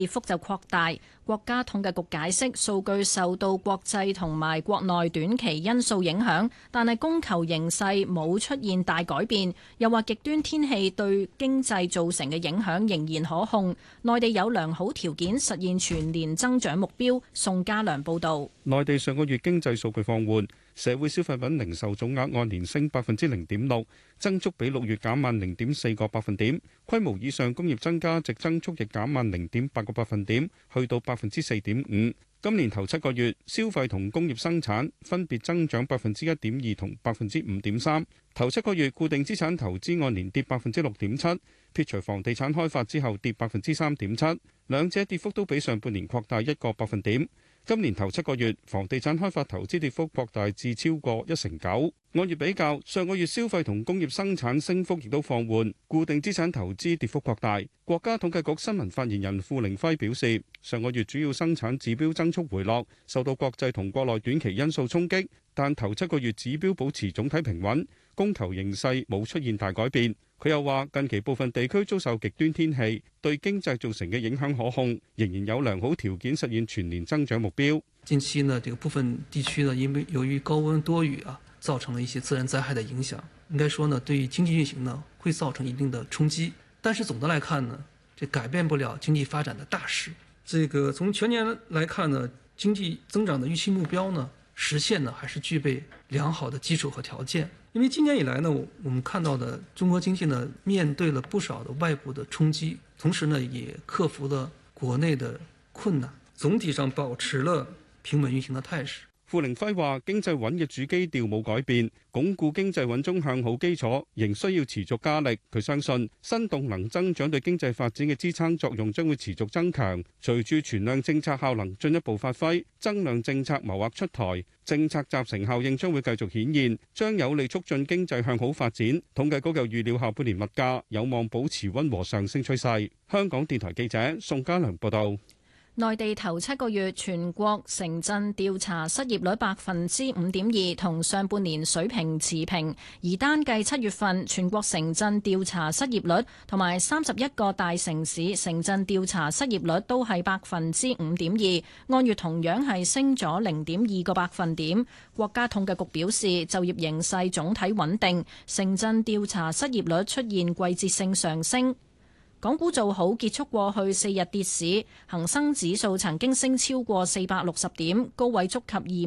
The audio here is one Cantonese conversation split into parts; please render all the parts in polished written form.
跌幅就擴大。國家統計局解釋，數據受到國際同埋國內短期因素影響，但係供求形勢冇出現大改變。又話極端天氣對經濟造成嘅影響仍然可控，內地有良好條件實現全年增長目標。宋家良報導。 內地上個月經濟數據放緩，社會消費品零售總額按年升0.6%，增速比6月減慢0.4個百分點。規模以上工業增加值增速亦減慢0.8個百分點，去到4.5%。今年頭7個月，消費同工業生產分別增長1.2%同5.3%。頭7個月固定資產投資按年跌6.7%，撇除房地產開發之後跌3.7%，兩者跌幅都比上半年擴大1個百分點。今年頭7個月，房地產開發投資跌幅擴大至超過9%。按月比較，上個月消費同工業生產升幅亦都放緩，固定資產投資跌幅擴大。國家統計局新聞發言人付凌暉表示，上個月主要生產指標增速回落，受到國際同國內短期因素衝擊，但頭7個月指標保持總體平穩，供求形勢冇出現大改變。佢又話，近期部分地區遭受極端天氣，對經濟造成嘅影響可控，仍然有良好條件實現全年增長目標。 近期呢，這個部分地區呢，因為由於高溫多雨啊，造成了一些自然災害的影響，應該說呢，對於經濟運行呢，會造成一定的衝擊。但是總的來看呢，這改變不了經濟發展的大勢。這個從全年來看呢，經濟增長的預期目標呢，實現呢，還是具備良好的基礎和條件。因為今年以來呢，我們看到的中國經濟呢，面對了不少的外部的衝擊，同時呢，也克服了國內的困難，總體上保持了平穩運行的態勢。 付凌暉話：經濟穩嘅主基調冇改變，鞏固經濟穩中向好基礎仍需要持續加力。佢相信新動能增長對經濟發展嘅支撐作用將會持續增強。隨住存量政策效能進一步發揮，增量政策謀劃出台，政策集成效應將會繼續顯現，將有利促進經濟向好發展。統計局又預料下半年物價有望保持溫和上升趨勢。香港電台記者宋家良報道。 內地頭7個月全國城鎮調查失業率5.2%，同上半年水平持平。而單計7月份全國城鎮調查失業率同埋31個大城市城鎮調查失業率都係5.2%，按月同樣係升咗0.2個百分點。國家統計局表示，就業形勢總體穩定，城鎮調查失業率出現季節性上升。港股做好，結束過去4日跌市，恒生指數曾經升超過460點，高位觸及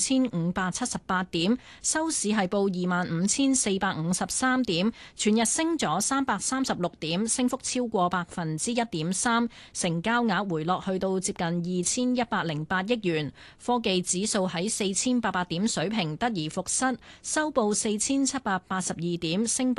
25,578點，收市係報25,453點，全日升咗336點，升幅超過1.3%，成交額回落去到接近2,108億元。科技指數喺4,800點水平得而復失，收報4,782點，升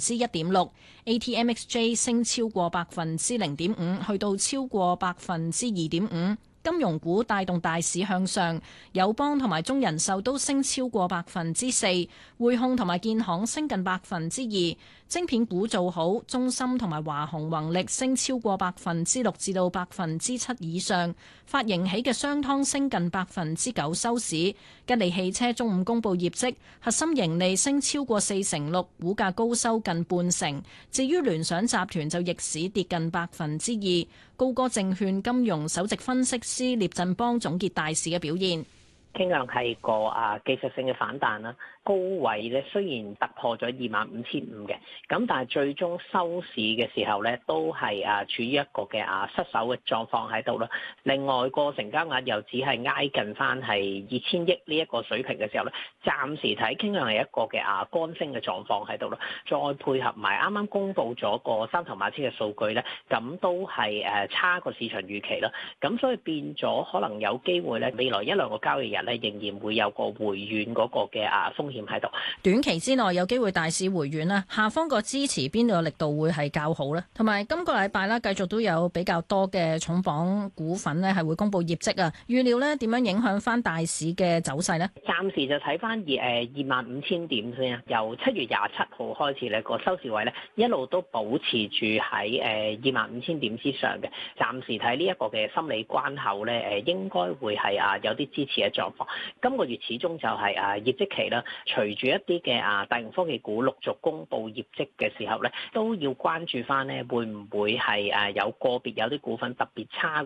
1.6%。ATMXJ 升超過0.5%，去到超過2.5%。金融股帶動大市向上，友邦同埋中人壽都升超過4%，匯控同埋建行升近2%。晶片股做好，中芯同埋華虹宏力升超過6%至到7%以上。發盈喜嘅商湯升近9%收市。吉利汽車中午公布業績，核心盈利升超過46%，股價高收近半成。至於聯想集團就逆市跌近2%。高歌證券金融首席分析師聶振邦總結大市嘅表現。 傾向係個技術性嘅反彈啦，高位咧雖然突破咗25,500嘅，咁但係最終收市嘅時候咧都係處於一個嘅失守嘅狀況喺度啦。另外個成交額又只係挨近翻係2,000億呢一個水平嘅時候咧，暫時睇傾向係一個嘅乾升嘅狀況喺度啦。再配合埋啱啱公布咗個三頭馬車嘅數據咧，咁都係差過市場預期啦。咁所以變咗可能有機會咧，未來1-2個交易日仍然會有個回軟嗰個嘅風險喺度。 短期之內有機會大市回軟啦，下方個支持邊度嘅力度會係較好呢？同埋今個禮拜啦，繼續都有比較多嘅重磅股份呢係會公布業績啊。預料呢點樣影響翻大市嘅走勢呢？ 暫時就睇翻25,000點先啊。由7月27號開始呢個收市位呢一路都保持住喺25,000點之上嘅。暫時睇呢一個嘅心理關口呢，應該會係有啲支持嘅狀況。今個月始終就係業績期啦， 隨住一啲嘅大型科技股陸續公布業績嘅時候咧，都要關注翻咧，會唔會係有個別有啲股份特別差